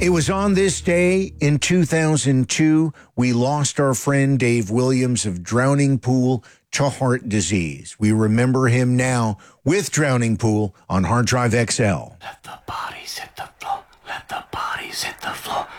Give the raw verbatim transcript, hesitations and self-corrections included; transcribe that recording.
It was on this day in two thousand two, we lost our friend Dave Williams of Drowning Pool to heart disease. We remember him now with Drowning Pool on Hard Drive X L. Let the bodies hit the floor. Let the bodies hit the floor.